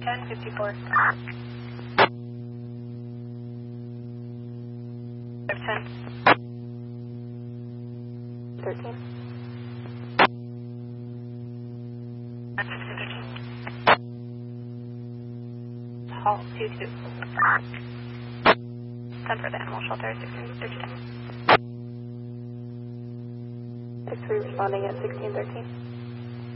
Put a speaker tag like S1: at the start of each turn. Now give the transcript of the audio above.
S1: 1054. 10. 13. 13. Halt 22. 10 for the animal shelter, 1613. 63 responding at 1613.